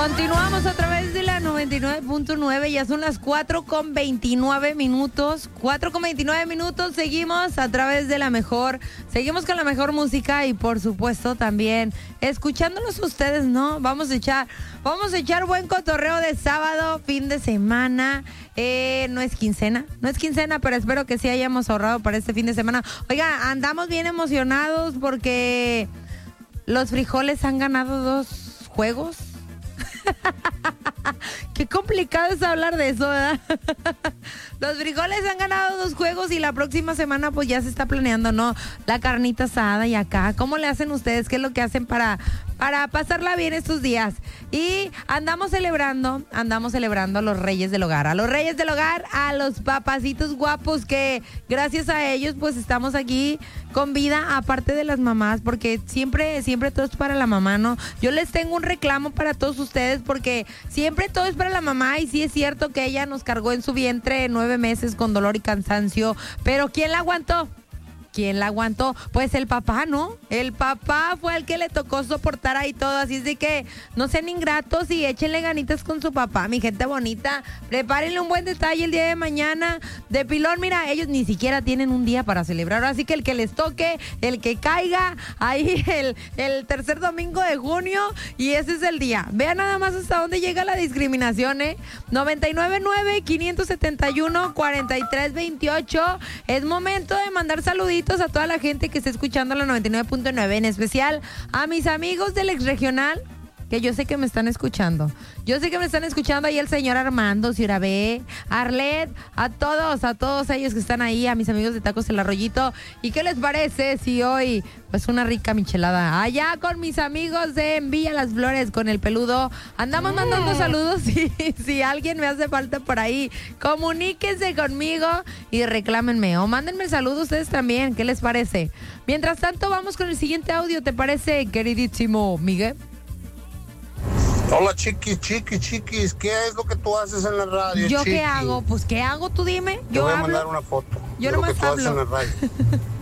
Continuamos a través de la 99.9, ya son las 4:29 minutos. 4:29 minutos, seguimos a través de la mejor, seguimos con la mejor música y por supuesto también escuchándolos ustedes, ¿no? Vamos a echar buen cotorreo de sábado, fin de semana. No es quincena, pero espero que sí hayamos ahorrado para este fin de semana. Oiga, andamos bien emocionados porque los frijoles han ganado 2 juegos. Qué complicado es hablar de eso, ¿verdad? Los frijoles han ganado 2 juegos y la próxima semana pues ya se está planeando, ¿no? La carnita asada y acá. ¿Cómo le hacen ustedes? ¿Qué es lo que hacen para pasarla bien estos días? Y andamos celebrando a los reyes del hogar. A los reyes del hogar, a los papacitos guapos que gracias a ellos pues estamos aquí con vida, aparte de las mamás, porque siempre todo es para la mamá, ¿no? Yo les tengo un reclamo para todos ustedes porque siempre todo es para la mamá y sí es cierto que ella nos cargó en su vientre 9 meses con dolor y cansancio, pero ¿quién la aguantó? ¿Quién la aguantó? Pues el papá, ¿no? El papá fue el que le tocó soportar ahí todo, así es de que no sean ingratos y échenle ganitas con su papá, mi gente bonita. Prepárenle un buen detalle el día de mañana. De pilón, mira, ellos ni siquiera tienen un día para celebrar, así que el que les toque, el que caiga, ahí el tercer domingo de junio, y ese es el día. Vean nada más hasta dónde llega la discriminación, 999-571-4328. Es momento de mandar saluditos a toda la gente que está escuchando la 99.9, en especial a mis amigos del ex regional, que yo sé que me están escuchando. Ahí el señor Armando, Ciurabé, Arlet, a todos ellos que están ahí, a mis amigos de Tacos El Arroyito. ¿Y qué les parece si hoy, pues una rica michelada allá con mis amigos de Villa Las Flores, con el peludo? Andamos mandando saludos y si alguien me hace falta por ahí, comuníquense conmigo y reclámenme o mándenme saludos ustedes también. ¿Qué les parece? Mientras tanto, vamos con el siguiente audio, ¿te parece, queridísimo Miguel? Hola, chiquis, ¿qué es lo que tú haces en la radio? ¿Yo chiquis? qué hago? Pues, ¿qué hago? Tú dime. Te voy a mandar una foto. Yo de lo nomás que tú haces en hablo. la radio.